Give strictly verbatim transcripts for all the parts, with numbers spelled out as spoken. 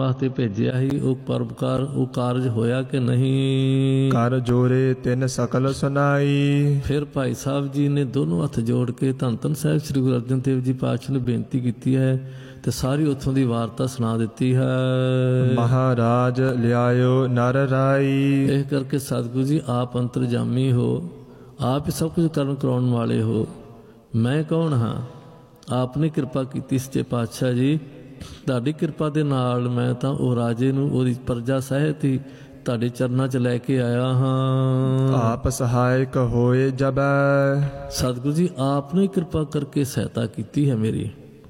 ਵਾਸਤੇ ਭੇਜਿਆ ਸੀ, ਉਹ ਪਰਉਪਕਾਰ ਉਹ ਕਾਰਜ ਹੋਇਆ ਕਿ ਨਹੀਂ? ਕਰ ਜੋਰੇ ਤਿੰਨ ਸਕਲ ਸੁਨਾਈ। ਫਿਰ ਭਾਈ ਸਾਹਿਬ ਜੀ ਨੇ ਦੋਨੋਂ ਹੱਥ ਜੋੜ ਕੇ ਧੰਨ ਧੰਨ ਸਾਹਿਬ ਸ੍ਰੀ ਗੁਰੂ ਅਰਜਨ ਦੇਵ ਜੀ ਪਾਤਸ਼ਾਹ ਨੂੰ ਬੇਨਤੀ ਕੀਤੀ ਹੈ ਤੇ ਸਾਰੀ ਉੱਥੋਂ ਦੀ ਵਾਰਤਾ ਸੁਣਾ ਦਿੱਤੀ ਹੈ। ਮਹਾਰਾਜ ਲਿਆਇਓ ਨਰ ਰਾਈ। ਇਹ ਕਰਕੇ ਸਤਿਗੁਰੂ ਜੀ ਆਪ ਅੰਤਰਜਾਮੀ ਹੋ, ਆਪ ਹੀ ਸਭ ਕੁਝ ਕਰਨ ਕਰਾਉਣ ਵਾਲੇ ਹੋ। ਮੈਂ ਕੌਣ ਹਾਂ? ਆਪ ਨੇ ਕਿਰਪਾ ਕੀਤੀ ਸੱਚੇ ਪਾਤਸ਼ਾਹ ਜੀ। ਤੁਹਾਡੀ ਕਿਰਪਾ ਦੇ ਨਾਲ ਮੈਂ ਤਾਂ ਉਹ ਰਾਜੇ ਨੂੰ ਉਹਦੀ ਪ੍ਰਜਾ ਸਹਿਤ ਹੀ ਤੁਹਾਡੇ ਚਰਨਾਂ 'ਚ ਲੈ ਕੇ ਆਇਆ ਹਾਂ। ਆਪ ਸਹਾਇਕ ਹੋਏ ਜਬੈ। ਸਤਿਗੁਰੂ ਜੀ ਆਪ ਨੇ ਕਿਰਪਾ ਕਰਕੇ ਸਹਾਇਤਾ ਕੀਤੀ ਹੈ ਮੇਰੀ।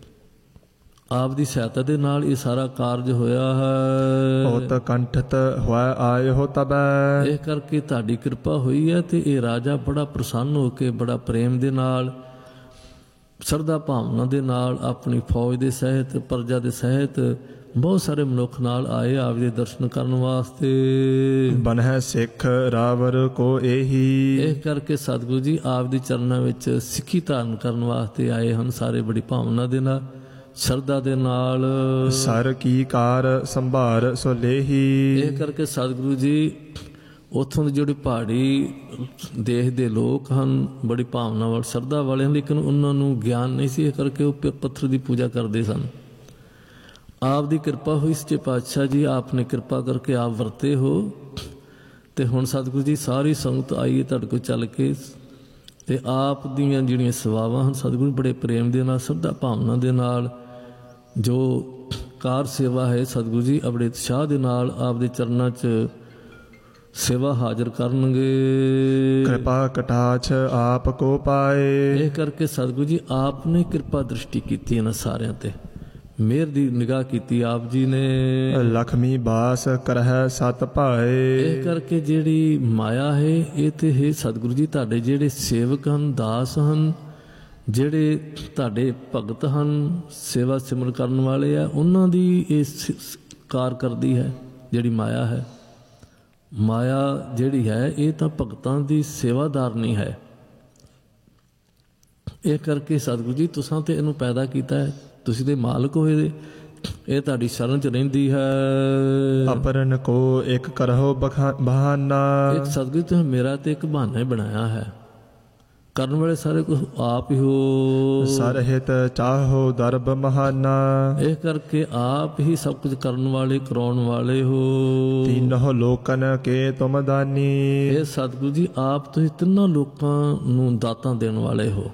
ਆਪ ਦੀ ਸਹਾਇਤਾ ਦੇ ਨਾਲ ਇਹ ਸਾਰਾ ਕਾਰਜ ਹੋਇਆ ਹੈ। ਹੋਤ ਕੰਠਤ ਹੋਇ ਆਏ ਹੋ ਤਬੈ। ਇਹ ਕਰਕੇ ਤੁਹਾਡੀ ਕਿਰਪਾ ਹੋਈ ਹੈ ਤੇ ਇਹ ਰਾਜਾ ਬੜਾ ਪ੍ਰਸੰਨ ਹੋ ਕੇ ਬੜਾ ਪ੍ਰੇਮ ਦੇ ਨਾਲ ਸ਼ਰਧਾ ਭਾਵਨਾ ਦੇ ਨਾਲ ਆਪਣੀ ਫੌਜ ਦੇ ਸਹਿਤ ਪ੍ਰਜਾ ਦੇ ਸਹਿਤ ਬਹੁਤ ਸਾਰੇ ਮਨੁੱਖ ਨਾਲ ਆਏ ਆਪ ਦੇ ਦਰਸ਼ਨ ਕਰਨ ਵਾਸਤੇ। ਬਨਹਿ ਸਿੱਖ ਰਾਵਰ ਕੋ ਇਹੀ। ਇਹ ਕਰਕੇ ਸਤਿਗੁਰੂ ਜੀ ਆਪ ਦੇ ਚਰਨਾਂ ਵਿੱਚ ਸਿੱਖੀ ਧਾਰਨ ਕਰਨ ਵਾਸਤੇ ਆਏ ਹਨ ਸਾਰੇ ਬੜੀ ਭਾਵਨਾ ਦੇ ਨਾਲ ਸ਼ਰਧਾ ਦੇ ਨਾਲ। ਸਰ ਕੀ ਕਾਰ ਸੰਭਾਰ ਸੋ ਲੇਹੀ। ਇਹ ਕਰਕੇ ਸਤਿਗੁਰੂ ਜੀ ਉੱਥੋਂ ਦੇ ਜਿਹੜੇ ਪਹਾੜੀ ਦੇਸ਼ ਦੇ ਲੋਕ ਹਨ ਬੜੀ ਭਾਵਨਾ ਵਾਲ ਸ਼ਰਧਾ ਵਾਲੇ ਹਨ, ਲੇਕਿਨ ਉਹਨਾਂ ਨੂੰ ਗਿਆਨ ਨਹੀਂ ਸੀ, ਇਹ ਕਰਕੇ ਉਹ ਪੱਥਰ ਦੀ ਪੂਜਾ ਕਰਦੇ ਸਨ। ਆਪ ਦੀ ਕਿਰਪਾ ਹੋਈ ਸੱਚੇ ਪਾਤਸ਼ਾਹ ਜੀ, ਆਪ ਨੇ ਕਿਰਪਾ ਕਰਕੇ ਆਪ ਵਰਤੇ ਹੋ ਤੇ ਹੁਣ ਸਤਿਗੁਰੂ ਜੀ ਸਾਰੀ ਸੰਗਤ ਆਈ ਹੈ ਤੁਹਾਡੇ ਕੋਲ ਚੱਲ ਕੇ ਤੇ ਆਪ ਦੀਆਂ ਜਿਹੜੀਆਂ ਸੇਵਾਵਾਂ ਹਨ ਸਤਿਗੁਰੂ ਬੜੇ ਪ੍ਰੇਮ ਦੇ ਨਾਲ ਸ਼ਰਧਾ ਭਾਵਨਾ ਦੇ ਨਾਲ ਜੋ ਕਾਰ ਸੇਵਾ ਹੈ ਸਤਿਗੁਰੂ ਜੀ ਬੜੇ ਉਤਸ਼ਾਹ ਦੇ ਨਾਲ ਆਪ ਦੇ ਚਰਨਾਂ 'ਚ ਸੇਵਾ ਹਾਜ਼ਰ ਕਰਨਗੇ। ਕਿਰਪਾ ਕਟਾਛ ਆਪ ਕੋ ਪਾਏ। ਇਹ ਕਰਕੇ ਸਤਿਗੁਰੂ ਜੀ ਆਪ ਨੇ ਕਿਰਪਾ ਦ੍ਰਿਸ਼ਟੀ ਕੀਤੀ ਇਹਨਾਂ ਸਾਰਿਆਂ ਤੇ, ਮਿਹਰ ਦੀ ਨਿਗਾਹ ਕੀਤੀ ਆਪ ਜੀ ਨੇ। ਲਖਮੀ ਬਾਸ ਕਰਹਿ ਸਤ ਭਾਏ। ਇਹ ਕਰਕੇ ਜਿਹੜੀ ਮਾਇਆ ਹੈ ਇਹ ਤੇ ਹੈ ਸਤਿਗੁਰੂ ਜੀ ਤੁਹਾਡੇ ਜਿਹੜੇ ਸੇਵਕ ਹਨ ਦਾਸ ਹਨ ਜਿਹੜੇ ਤੁਹਾਡੇ ਭਗਤ ਹਨ ਸੇਵਾ ਸਿਮਰਨ ਕਰਨ ਵਾਲੇ ਆ ਉਹਨਾਂ ਦੀ ਇਹ ਕਾਰ ਕਰਦੀ ਹੈ ਜਿਹੜੀ ਮਾਇਆ ਹੈ। ਮਾਇਆ ਜਿਹੜੀ ਹੈ ਇਹ ਤਾਂ ਭਗਤਾਂ ਦੀ ਸੇਵਾਦਾਰ ਨਹੀਂ ਹੈ। ਇਹ ਕਰਕੇ ਸਤਿਗੁਰੂ ਜੀ ਤੁਸਾਂ ਤੇ ਇਹਨੂੰ ਪੈਦਾ ਕੀਤਾ ਹੈ, ਤੁਸੀਂ ਦੇ ਮਾਲਕ ਹੋਏ ਦੇ, ਇਹ ਤੁਹਾਡੀ ਸ਼ਰਨ 'ਚ ਰਹਿੰਦੀ ਹੈ। ਅਪਰਨ ਕੋ ਇੱਕ ਕਰਹੁ ਬਹਾਨਾ। ਇੱਕ ਸਤਿਗੁਰੂ ਤੁਸੀਂ ਮੇਰਾ ਤੇ ਇੱਕ ਬਹਾਨਾ ਹੀ ਬਣਾਇਆ ਹੈ, ਕਰਨ ਵਾਲੇ ਸਾਰੇ ਕੁਝ ਆਪ ਹੀ ਹੋ। ਸਰਹਿਤ ਚਾਹੋ ਦਰਬ ਮਹਾਨਾ। ਇਹ ਕਰਕੇ ਆਪ ਹੀ ਸਭ ਕੁਝ ਕਰਨ ਵਾਲੇ ਕਰਾਉਣ ਵਾਲੇ ਹੋ। ਤੀਨੋ ਲੋਕਨ ਕੇ ਤੁਮ ਦਾਨੀ। ਇਹ ਸਤਿਗੁਰੂ ਜੀ ਆਪ ਤੁਸੀਂ ਤਿੰਨਾਂ ਲੋਕਾਂ ਨੂੰ ਦਾਤਾਂ ਦੇਣ ਵਾਲੇ ਹੋ।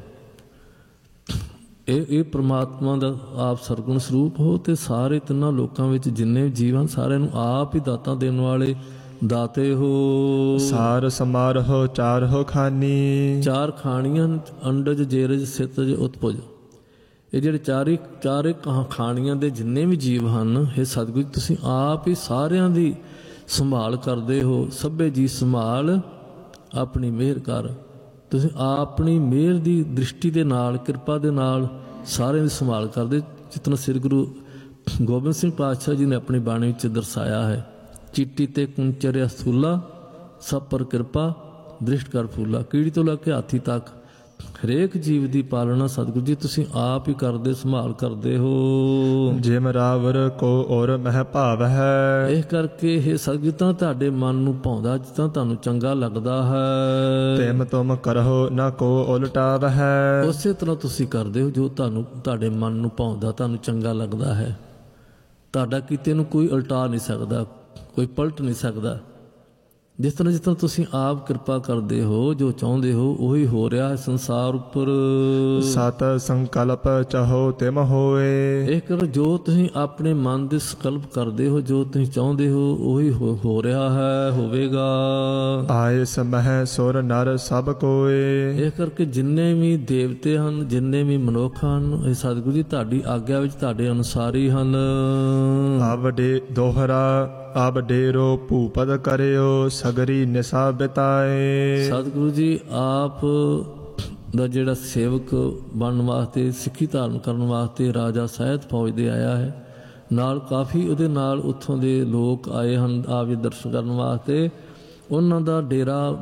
ਇਹ ਇਹ ਪ੍ਰਮਾਤਮਾ ਦਾ ਆਪ ਸਰਗੁਣ ਸਰੂਪ ਹੋ ਤੇ ਸਾਰੇ ਤਿੰਨਾਂ ਲੋਕਾਂ ਵਿੱਚ ਜਿੰਨੇ ਜੀਵਨ ਸਾਰਿਆਂ ਨੂੰ ਆਪ ਹੀ ਦਾਤਾਂ ਦੇਣ ਵਾਲੇ ਦਾਤੇ ਹੋ। ਸਾਰ ਸਮਾਰਹੁ ਚਾਰਹੁ ਖਾਨੀ। ਚਾਰ ਖਾਣੀਆਂ ਅੰਡਜ ਜੇਰਜ ਸਿਤਜ ਉਤਪੁਜ। ਇਹ ਜਿਹੜੇ ਚਾਰੇ ਚਾਰੇ ਖਾਣੀਆਂ ਦੇ ਜਿੰਨੇ ਵੀ ਜੀਵ ਹਨ ਇਹ ਸਤਿਗੁਰੂ ਤੁਸੀਂ ਆਪ ਹੀ ਸਾਰਿਆਂ ਦੀ ਸੰਭਾਲ ਕਰਦੇ ਹੋ। ਸਭੇ ਜੀ ਸੰਭਾਲ ਆਪਣੀ ਮਿਹਰ ਕਰ। ਤੁਸੀਂ ਆਪਣੀ ਮਿਹਰ ਦੀ ਦ੍ਰਿਸ਼ਟੀ ਦੇ ਨਾਲ ਕਿਰਪਾ ਦੇ ਨਾਲ ਸਾਰਿਆਂ ਦੀ ਸੰਭਾਲ ਕਰਦੇ, ਜਿਤਨਾ ਸ੍ਰੀ ਗੁਰੂ ਗੋਬਿੰਦ ਸਿੰਘ ਪਾਤਸ਼ਾਹ ਜੀ ਨੇ ਆਪਣੀ ਬਾਣੀ ਵਿੱਚ ਦਰਸਾਇਆ ਹੈ। ਚੀਟੀ ਤੇ ਕੁੰਚਰਿਆ ਸਥੂਲਾ ਸਭ ਪਰ ਕਿਰਪਾ ਦ੍ਰਿਸ਼ਟ ਕਰ ਫੂਲਾ। ਕੀੜੀ ਤੋਂ ਲੈ ਕੇ ਹਾਥੀ ਤੱਕ ਹਰੇਕ ਜੀਵ ਦੀ ਪਾਲਣਾ ਸਤਿਗੁਰੂ ਜੀ ਤੁਸੀਂ ਆਪ ਹੀ ਕਰਦੇ ਸੰਭਾਲ ਕਰਦੇ ਹੋ। ਜਿਮ ਰਾਵਰ ਕੋ ਔਰ ਮਹਿ ਭਾਵ ਹੈ। ਇਹ ਕਰਕੇ ਇਹ ਸਤਿਗੁਰੂ ਤਾਂ ਤੁਹਾਡੇ ਮਨ ਨੂੰ ਭਾਉਂਦਾ ਜਿੱਦਾਂ ਤੁਹਾਨੂੰ ਚੰਗਾ ਲੱਗਦਾ ਹੈ। ਤਿਮ ਤੁਮ ਕਰਹੁ ਨਾ ਕੋ ਉਲਟਾਵ ਹੈ। ਉਸੇ ਤਰ੍ਹਾਂ ਤੁਸੀਂ ਕਰਦੇ ਹੋ ਜੋ ਤੁਹਾਨੂੰ ਤੁਹਾਡੇ ਮਨ ਨੂੰ ਭਾਉਂਦਾ ਤੁਹਾਨੂੰ ਚੰਗਾ ਲੱਗਦਾ ਹੈ। ਤੁਹਾਡਾ ਕੀਤੇ ਨੂੰ ਕੋਈ ਉਲਟਾ ਨਹੀਂ ਸਕਦਾ, ਕੋਈ ਪਲਟ ਨਹੀਂ ਸਕਦਾ। ਜਿਸ ਤਰ੍ਹਾਂ ਜਿਸ ਤਰ੍ਹਾਂ ਤੁਸੀਂ ਆਪ ਕਿਰਪਾ ਕਰਦੇ ਹੋ ਜੋ ਚਾਹੁੰਦੇ ਹੋ ਉਹੀ ਹੋ ਰਿਹਾ ਹੈ ਸੰਸਾਰ ਉੱਪਰ। ਸਤ ਸੰਕਲਪ ਚਾਹੋ ਤਿਮ ਹੋਏ। ਇਹ ਕਰ ਜੋ ਤੁਸੀਂ ਆਪਣੇ ਮਨ ਦੇ ਸੰਕਲਪ ਕਰਦੇ ਹੋ ਜੋ ਤੁਸੀਂ ਚਾਹੁੰਦੇ ਹੋ ਉਹੀ ਹੋ ਰਿਹਾ ਹੈ ਹੋਵੇਗਾ। ਆਏ ਸਮਹਿ ਸੁਰ ਨਰ ਸਭ ਕੋਏ। ਇਹ ਕਰਕੇ ਜਿੰਨੇ ਵੀ ਦੇਵਤੇ ਹਨ ਜਿੰਨੇ ਵੀ ਮਨੁੱਖ ਹਨ ਇਹ ਸਤਿਗੁਰੂ ਜੀ ਤੁਹਾਡੀ ਆਗਿਆ ਵਿੱਚ ਤੁਹਾਡੇ ਅਨੁਸਾਰੀ ਹਨ। ਆਵਡੇ ਦੋਹਰਾ ਆਬ ਡੇਰੋ ਭੂਪਦ ਕਰਿਓ ਸਗਰੀ ਨਿਸਾ ਬਿਤਾਏ। ਸਤਿਗੁਰੂ ਜੀ ਆਪ ਦਾ ਜਿਹੜਾ ਸੇਵਕ ਬਣਨ ਵਾਸਤੇ ਸਿੱਖੀ ਧਾਰਨ ਕਰਨ ਵਾਸਤੇ ਰਾਜਾ ਸਹਿਤ ਫੌਜ ਦੇ ਆਇਆ ਹੈ, ਨਾਲ ਕਾਫੀ ਉਹਦੇ ਨਾਲ ਉੱਥੋਂ ਦੇ ਲੋਕ ਆਏ ਹਨ ਆਪ ਜੀ ਦਰਸ਼ਨ ਕਰਨ ਵਾਸਤੇ। ਉਹਨਾਂ ਦਾ ਡੇਰਾ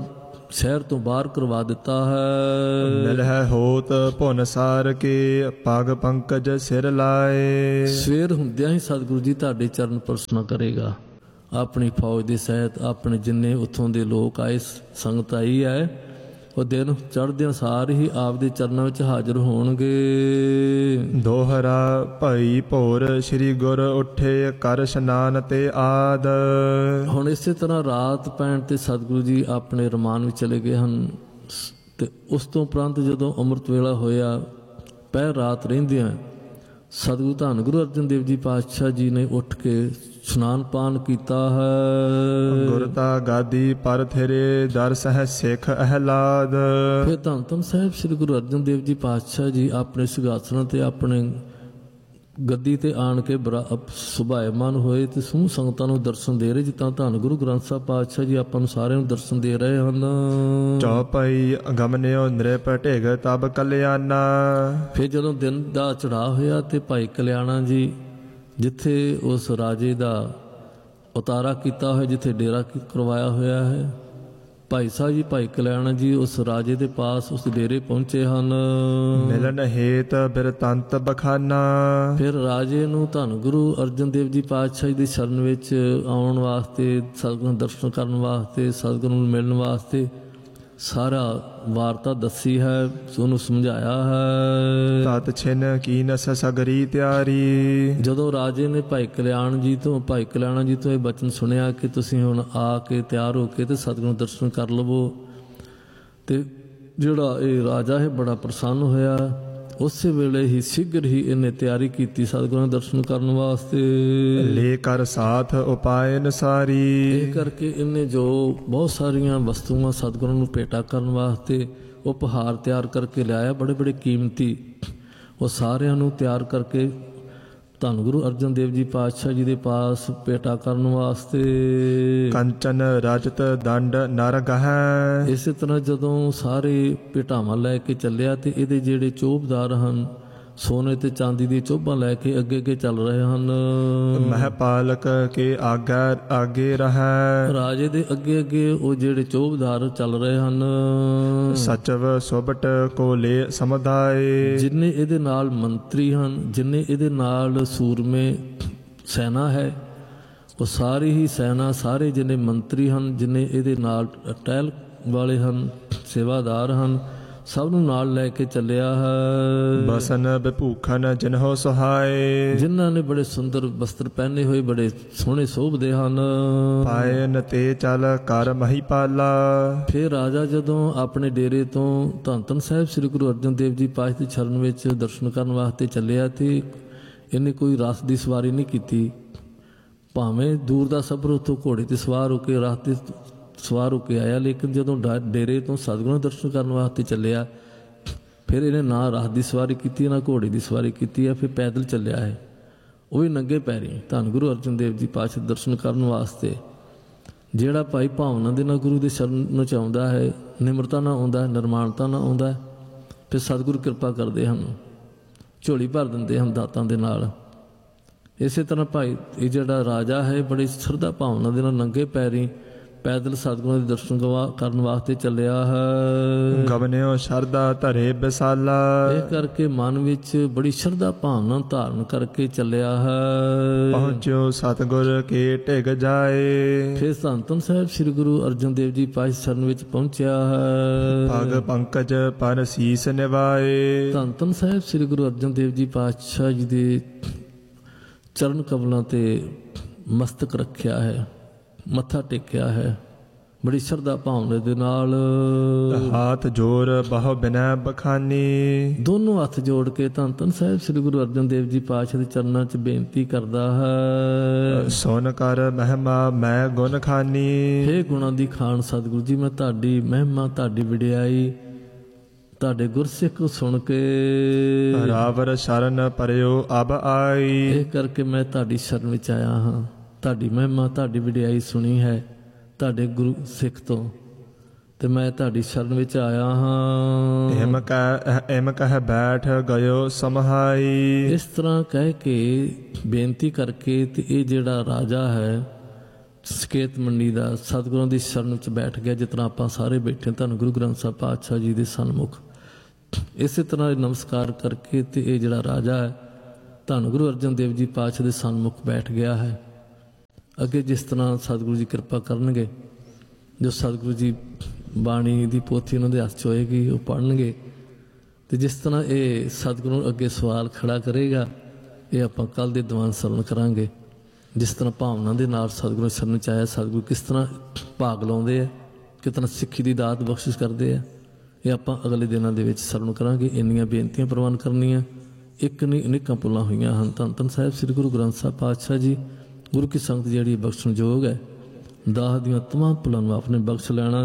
ਸ਼ਹਿਰ ਤੋਂ ਬਾਹਰ ਕਰਵਾ ਦਿੱਤਾ ਹੈ। ਮਿਲਹਿ ਹੋਤ ਭੁਨ ਸਾਰ ਕੇ ਪਗ ਪੰਕਜ ਸਿਰ ਲਾਏ। ਸਵੇਰ ਹੁੰਦਿਆਂ ਹੀ ਸਤਿਗੁਰੂ ਜੀ ਤੁਹਾਡੇ ਚਰਨ ਪਰਸਨਾ ਕਰੇਗਾ। ਆਪਣੀ ਫੌਜ ਦੇ ਸਹਿਤ ਆਪਣੇ ਜਿੰਨੇ ਉੱਥੋਂ ਦੇ ਲੋਕ ਆਏ, ਸੰਗਤ ਆਈ ਹੈ, ਉਹ ਦਿਨ ਚੜ੍ਹਦਿਆਂ ਸਾਰ ਹੀ ਆਪਦੇ ਚਰਨਾਂ ਵਿੱਚ ਹਾਜ਼ਰ ਹੋਣਗੇ। ਦੋਹਰਾ ਭਈ ਭੋਰ ਸ੍ਰੀ ਗੁਰ ਉੱਠੇ ਕਰ ਇਸ਼ਨਾਨ ਤੇ ਆਦ। ਹੁਣ ਇਸੇ ਤਰ੍ਹਾਂ ਰਾਤ ਪੈਣ ਤੇ ਸਤਿਗੁਰੂ ਜੀ ਆਪਣੇ ਰਮਾਨ ਵਿੱਚ ਚਲੇ ਗਏ ਹਨ। ਤੇ ਉਸ ਤੋਂ ਉਪਰੰਤ ਜਦੋਂ ਅੰਮ੍ਰਿਤ ਵੇਲਾ ਹੋਇਆ, ਪਹਿਰ ਰਾਤ ਰਹਿੰਦਿਆਂ ਸਤਿਗੁਰੂ ਧੰਨ ਗੁਰੂ ਅਰਜਨ ਦੇਵ ਜੀ ਪਾਤਸ਼ਾਹ ਜੀ ਨੇ ਉੱਠ ਕੇ ਇਸ਼ਨਾਨ ਪਾਨ ਕੀਤਾ ਹੈ। ਗੁਰਤਾ ਗਾਦੀ ਪਰ ਥੇਰੇ ਦਰ ਸਹਿ ਸਿੱਖ ਅਹਿਲਾਦ। ਫਿਰ ਧੰਨ ਧੰਨ ਸਾਹਿਬ ਸ੍ਰੀ ਗੁਰੂ ਅਰਜਨ ਦੇਵ ਜੀ ਪਾਤਸ਼ਾਹ ਜੀ ਆਪਣੇ ਸਿੰਘਾਸਣ ਤੇ ਆਪਣੇ ਗੱਦੀ ਤੇ ਆਣ ਕੇ ਬਰਾ ਸੁਭਾਇਮਾਨ ਹੋਏ ਤੇ ਸਮੂਹ ਸੰਗਤਾਂ ਨੂੰ ਦਰਸ਼ਨ ਦੇ ਰਹੇ, ਜਿੱਦਾਂ ਧੰਨ ਗੁਰੂ ਗ੍ਰੰਥ ਸਾਹਿਬ ਪਾਤਸ਼ਾਹ ਜੀ ਆਪਾਂ ਨੂੰ ਸਾਰਿਆਂ ਨੂੰ ਦਰਸ਼ਨ ਦੇ ਰਹੇ ਹਨ। ਚੌਪਈ ਗਮਨਿਓ ਨਿਰਪ ਢਿਗ ਤਬ ਕਲਿਆਣਾ। ਫਿਰ ਜਦੋਂ ਦਿਨ ਦਾ ਚੜ੍ਹਾਅ ਹੋਇਆ ਤੇ ਭਾਈ ਕਲਿਆਣਾ ਜੀ ਜਿੱਥੇ ਉਸ ਰਾਜੇ ਦਾ ਉਤਾਰਾ ਕੀਤਾ ਹੋਇਆ, ਜਿੱਥੇ ਡੇਰਾ ਕਰਵਾਇਆ ਹੋਇਆ ਹੈ, ਭਾਈ ਸਾਹਿਬ ਜੀ ਭਾਈ ਕਲਿਆਣਾ ਜੀ ਉਸ ਰਾਜੇ ਦੇ ਪਾਸ ਉਸ ਡੇਰੇ ਪਹੁੰਚੇ ਹਨ। ਮਿਲਨ ਹੇਤ ਬਿਰਤੰਤ ਬਖਾਨਾ। ਫਿਰ ਰਾਜੇ ਨੂੰ ਧੰਨ ਗੁਰੂ ਅਰਜਨ ਦੇਵ ਜੀ ਪਾਤਸ਼ਾਹ ਜੀ ਦੀ ਸ਼ਰਨ ਵਿੱਚ ਆਉਣ ਵਾਸਤੇ, ਸਤਿਗੁਰੂ ਨੂੰ ਦਰਸ਼ਨ ਕਰਨ ਵਾਸਤੇ, ਸਤਿਗੁਰੂ ਨੂੰ ਮਿਲਣ ਵਾਸਤੇ ਸਾਰਾ ਵਾਰਤਾ ਦੱਸੀ ਹੈ, ਉਹਨੂੰ ਸਮਝਾਇਆ ਹੈ। ਤਤ ਛਿਨ ਕੀਨਸ ਸਗਰੀ ਤਿਆਰੀ। ਜਦੋਂ ਰਾਜੇ ਨੇ ਭਾਈ ਕਲਿਆਣ ਜੀ ਤੋਂ ਭਾਈ ਕਲਿਆਣਾ ਜੀ ਤੋਂ ਇਹ ਬਚਨ ਸੁਣਿਆ ਕਿ ਤੁਸੀਂ ਹੁਣ ਆ ਕੇ ਤਿਆਰ ਹੋ ਕੇ ਤੇ ਸਤਿਗੁਰੂ ਨੂੰ ਦਰਸ਼ਨ ਕਰ ਲਵੋ, ਤੇ ਜਿਹੜਾ ਇਹ ਰਾਜਾ ਹੈ ਬੜਾ ਪ੍ਰਸੰਨ ਹੋਇਆ। ਉਸੇ ਵੇਲੇ ਹੀ ਸ਼ੀਘਰ ਹੀ ਇਹਨੇ ਤਿਆਰੀ ਕੀਤੀ ਸਤਿਗੁਰੂ ਦੇ ਦਰਸ਼ਨ ਕਰਨ ਵਾਸਤੇ। ਲੈ ਕਰ ਸਾਥ ਉਪਾਇ ਨਸਾਰੀ। ਇਹ ਕਰਕੇ ਇਹਨੇ ਜੋ ਬਹੁਤ ਸਾਰੀਆਂ ਵਸਤੂਆਂ ਸਤਿਗੁਰੂ ਨੂੰ ਭੇਟਾ ਕਰਨ ਵਾਸਤੇ ਉਪਹਾਰ ਤਿਆਰ ਕਰਕੇ ਲਿਆਇਆ, ਬੜੇ ਬੜੇ ਕੀਮਤੀ, ਉਹ ਸਾਰਿਆਂ ਨੂੰ ਤਿਆਰ ਕਰਕੇ ਧੰਨ ਗੁਰੂ ਅਰਜਨ ਦੇਵ ਜੀ ਪਾਤਸ਼ਾਹ ਜੀ ਦੇ ਪਾਸ ਭੇਟਾ ਕਰਨ ਵਾਸਤੇ। ਕੰਚਨ ਰਜਤ ਦੰਡ ਨਰ ਗਹਿ। ਇਸੇ ਤਰ੍ਹਾਂ ਜਦੋਂ ਸਾਰੇ ਭੇਟਾਵਾਂ ਲੈ ਕੇ ਚੱਲਿਆ ਤੇ ਇਹਦੇ ਜਿਹੜੇ ਚੋਬਦਾਰ ਹਨ, ਸੋਨੇ ਤੇ ਚਾਂਦੀ ਦੀ ਚੋਭਾਂ ਲੈ ਕੇ ਅੱਗੇ ਅੱਗੇ ਚੱਲ ਰਹੇ ਹਨ। ਮਹਿਪਾਲਕ ਕੇ ਆਗਾ ਆਗੇ ਰਹਿ। ਰਾਜੇ ਦੇ ਅੱਗੇ ਅੱਗੇ ਉਹ ਜਿਹੜੇ ਚੋਬਦਾਰ ਚੱਲ ਰਹੇ ਹਨ। ਸਚਵ ਸੁਬਟ ਕੋ ਲੈ ਸਮੁਦਾਏ। ਜਿੰਨੇ ਇਹਦੇ ਨਾਲ ਮੰਤਰੀ ਹਨ, ਜਿੰਨੇ ਇਹਦੇ ਨਾਲ ਸੂਰਮੇ ਸੈਨਾ ਹੈ, ਉਹ ਸਾਰੀ ਹੀ ਸੈਨਾ, ਸਾਰੇ ਜਿੰਨੇ ਮੰਤਰੀ ਹਨ, ਜਿੰਨੇ ਇਹਦੇ ਨਾਲ ਟਹਿਲ ਵਾਲੇ ਹਨ, ਸੇਵਾਦਾਰ ਹਨ, ਸਭ ਨੂੰ ਨਾਲ ਲੈ ਕੇ ਚੱਲਿਆ ਹੈ। ਬਸਨ ਬਿਭੂਖਨ ਜਿਨਹੁ ਸੁਹਾਏ। ਜਿਨ੍ਹਾਂ ਨੇ ਬੜੇ ਸੁੰਦਰ ਵਸਤਰ ਪਹਿਨੇ ਹੋਏ, ਬੜੇ ਸੋਹਣੇ ਸ਼ੋਭਦੇ ਹਨ। ਪਾਇਨ ਤੇ ਚੱਲ ਕਰ ਮਹੀਪਾਲਾ। ਫਿਰ ਰਾਜਾ ਜਦੋਂ ਆਪਣੇ ਡੇਰੇ ਤੋਂ ਧੰਨ ਧੰਨ ਸਾਹਿਬ ਸ੍ਰੀ ਗੁਰੂ ਅਰਜਨ ਦੇਵ ਜੀ ਪਾਤਸ਼ਾਹ ਦੀ ਸ਼ਰਨ ਵਿੱਚ ਦਰਸ਼ਨ ਕਰਨ ਵਾਸਤੇ ਚੱਲਿਆ ਤੇ ਇਹਨੇ ਕੋਈ ਰਥ ਦੀ ਸਵਾਰੀ ਨਹੀਂ ਕੀਤੀ। ਭਾਵੇਂ ਦੂਰ ਦਾ ਸਫ਼ਰ ਉੱਥੋਂ ਘੋੜੇ ਤੇ ਸਵਾਰ ਹੋ ਕੇ ਰਥ ਤੇ ਸਵਾਰ ਹੋ ਕੇ ਆਇਆ, ਲੇਕਿਨ ਜਦੋਂ ਡੇਰੇ ਤੋਂ ਸਤਿਗੁਰੂ ਦੇ ਦਰਸ਼ਨ ਕਰਨ ਵਾਸਤੇ ਚੱਲਿਆ, ਫਿਰ ਇਹਨੇ ਨਾ ਰਥ ਦੀ ਸਵਾਰੀ ਕੀਤੀ, ਨਾ ਘੋੜੇ ਦੀ ਸਵਾਰੀ ਕੀਤੀ ਹੈ, ਫਿਰ ਪੈਦਲ ਚੱਲਿਆ ਹੈ, ਉਹ ਵੀ ਨੰਗੇ ਪੈਰੀ ਧੰਨ ਗੁਰੂ ਅਰਜਨ ਦੇਵ ਜੀ ਪਾਤਸ਼ਾਹ ਦੇ ਦਰਸ਼ਨ ਕਰਨ ਵਾਸਤੇ। ਜਿਹੜਾ ਭਾਈ ਭਾਵਨਾ ਦੇ ਨਾਲ ਗੁਰੂ ਦੇ ਸ਼ਰਨ ਨੂੰ ਚਾਹੁੰਦਾ ਹੈ, ਨਿਮਰਤਾ ਨਾਲ ਆਉਂਦਾ ਹੈ, ਨਿਰਮਾਣਤਾ ਨਾਲ ਆਉਂਦਾ ਹੈ, ਫਿਰ ਸਤਿਗੁਰੂ ਕਿਰਪਾ ਕਰਦੇ ਹਨ, ਝੋਲੀ ਭਰ ਦਿੰਦੇ ਹਨ ਦਾਤਾਂ ਦੇ ਨਾਲ। ਇਸੇ ਤਰ੍ਹਾਂ ਭਾਈ ਇਹ ਜਿਹੜਾ ਰਾਜਾ ਹੈ, ਬੜੀ ਸ਼ਰਧਾ ਭਾਵਨਾ ਦੇ ਨਾਲ ਨੰਗੇ ਪੈਰੀ ਪੈਦਲ ਸਤਿਗੁਰਾਂ ਦੇ ਦਰਸ਼ਨ ਕਰਨ ਵਾਸਤੇ ਚੱਲਿਆ ਹੈ। ਗਵਨਿਓ ਸ਼ਰਧਾ ਧਰੇ ਵਿਸਾਲਾ। ਇਹ ਕਰਕੇ ਮਨ ਵਿੱਚ ਬੜੀ ਸ਼ਰਧਾ ਭਾਵਨਾ ਧਾਰਨ ਕਰਕੇ ਚੱਲਿਆ ਹੈ। ਪਹੁੰਚਿਓ ਸਤਿਗੁਰ ਕੇ ਢਿਗ ਜਾਏ। ਫਿਰ ਧੰਨ ਧੰਨ ਸਾਹਿਬ ਸ੍ਰੀ ਗੁਰੂ ਅਰਜਨ ਦੇਵ ਜੀ ਪਾਤਸ਼ਾਹ ਸ਼ਰਨ ਵਿੱਚ ਪਹੁੰਚਿਆ ਹੈ। ਪਗ ਪੰਕਜ ਪਰ ਸੀਸ ਨਿਵਾਏ। ਧੰਨ ਧੰਨ ਸਾਹਿਬ ਸ੍ਰੀ ਗੁਰੂ ਅਰਜਨ ਦੇਵ ਜੀ ਪਾਤਸ਼ਾਹ ਜੀ ਦੇ ਚਰਨ ਕਮਲਾਂ ਤੇ ਮਸਤਕ ਰੱਖਿਆ ਹੈ, ਮੱਥਾ ਟੇਕਿਆ ਹੈ, ਬੜੀ ਸ਼ਰਧਾ ਭਾਵਨਾ ਦੇ ਨਾਲ। ਹੱਥ ਜੋੜ ਬਹੁ ਬਿਨੈ ਬਖਾਨੀ। ਦੋਨੋਂ ਹੱਥ ਜੋੜ ਕੇ ਧੰਨ ਧੰਨ ਸਾਹਿਬ ਸ੍ਰੀ ਗੁਰੂ ਅਰਜਨ ਦੇਵ ਜੀ ਪਾਤਸ਼ਾਹ ਦੇ ਚਰਨਾਂ 'ਚ ਬੇਨਤੀ ਕਰਦਾ ਹੈ। ਸੁਨ ਕਰ ਮਹਿਮਾ ਮੈਂ ਗੁਣ ਖਾਨੀ। ਹੇ ਗੁਣਾਂ ਦੀ ਖਾਨ ਸਤਿਗੁਰੂ ਜੀ, ਮੈਂ ਤੁਹਾਡੀ ਮਹਿਮਾ, ਤੁਹਾਡੀ ਵਡਿਆਈ, ਤੁਹਾਡੇ ਗੁਰਸਿੱਖ ਸੁਣ ਕੇ ਰਾਵਰ ਸ਼ਰਨ ਪਰਿਓ ਅਬ ਆਈ। ਇਹ ਕਰਕੇ ਮੈਂ ਤੁਹਾਡੀ ਸ਼ਰਨ ਵਿੱਚ ਆਇਆ ਹਾਂ, ਤੁਹਾਡੀ ਮਹਿਮਾ, ਤੁਹਾਡੀ ਵਡਿਆਈ ਸੁਣੀ ਹੈ ਤੁਹਾਡੇ ਗੁਰੂ ਸਿੱਖ ਤੋਂ, ਤੇ ਮੈਂ ਤੁਹਾਡੀ ਸ਼ਰਨ ਵਿੱਚ ਆਇਆ ਹਾਂ। ਹਿਮ ਕਹਿ ਹਿਮ ਕਹਿ ਬੈਠ ਗਇਓ ਸਮਹਾਈ। ਇਸ ਤਰ੍ਹਾਂ ਕਹਿ ਕੇ ਬੇਨਤੀ ਕਰਕੇ ਤੇ ਇਹ ਜਿਹੜਾ ਰਾਜਾ ਹੈ ਸਕੇਤ ਮੰਡੀ ਦਾ ਸਤਿਗੁਰਾਂ ਦੀ ਸ਼ਰਨ ਵਿੱਚ ਬੈਠ ਗਿਆ, ਜਿਸ ਤਰ੍ਹਾਂ ਆਪਾਂ ਸਾਰੇ ਬੈਠੇ ਧੰਨ ਗੁਰੂ ਗ੍ਰੰਥ ਸਾਹਿਬ ਪਾਤਸ਼ਾਹ ਜੀ ਦੇ ਸਨਮੁਖ। ਇਸੇ ਤਰ੍ਹਾਂ ਨਮਸਕਾਰ ਕਰਕੇ ਤੇ ਇਹ ਜਿਹੜਾ ਰਾਜਾ ਹੈ ਧੰਨ ਗੁਰੂ ਅਰਜਨ ਦੇਵ ਜੀ ਪਾਤਸ਼ਾਹ ਦੇ ਸਨਮੁਖ ਬੈਠ ਗਿਆ ਹੈ। ਅੱਗੇ ਜਿਸ ਤਰ੍ਹਾਂ ਸਤਿਗੁਰੂ ਜੀ ਕਿਰਪਾ ਕਰਨਗੇ, ਜੋ ਸਤਿਗੁਰੂ ਜੀ ਬਾਣੀ ਦੀ ਪੋਥੀ ਉਹਨਾਂ ਦੇ ਹੱਥ 'ਚ ਹੋਏਗੀ ਉਹ ਪੜ੍ਹਨਗੇ, ਤੇ ਜਿਸ ਤਰ੍ਹਾਂ ਇਹ ਸਤਿਗੁਰੂ ਅੱਗੇ ਸਵਾਲ ਖੜਾ ਕਰੇਗਾ ਇਹ ਆਪਾਂ ਕੱਲ੍ਹ ਦੇ ਦੀਵਾਨ ਸਰਵਣ ਕਰਾਂਗੇ। ਜਿਸ ਤਰ੍ਹਾਂ ਭਾਵਨਾ ਦੇ ਨਾਲ ਸਤਿਗੁਰੂ ਸ਼ਰਨ 'ਚ ਆਇਆ, ਸਤਿਗੁਰੂ ਕਿਸ ਤਰ੍ਹਾਂ ਭਾਗ ਲਾਉਂਦੇ ਆ, ਕਿਸ ਤਰ੍ਹਾਂ ਸਿੱਖੀ ਦੀ ਦਾਤ ਬਖਸ਼ਿਸ਼ ਕਰਦੇ ਆ, ਇਹ ਆਪਾਂ ਅਗਲੇ ਦਿਨਾਂ ਦੇ ਵਿੱਚ ਸਰਵਣ ਕਰਾਂਗੇ। ਇੰਨੀਆਂ ਬੇਨਤੀਆਂ ਪ੍ਰਵਾਨ ਕਰਨੀਆਂ, ਇੱਕ ਨਹੀਂ ਅਨੇਕਾਂ ਪੁੱਲਾਂ ਹੋਈਆਂ ਹਨ। ਧੰਨ ਧੰਨ ਸਾਹਿਬ ਸ੍ਰੀ ਗੁਰੂ ਗ੍ਰੰਥ ਸਾਹਿਬ ਪਾਤਸ਼ਾਹ ਜੀ ਗੁਰੂ ਕੀ ਸੰਗਤ ਜਿਹੜੀ ਬਖਸ਼ਣਯੋਗ ਹੈ, ਦਾਹ ਦੀਆਂ ਤਮਾਮ ਪੁੱਲਾਂ ਨੂੰ ਆਪਨੇ ਬਖਸ਼ ਲੈਣਾ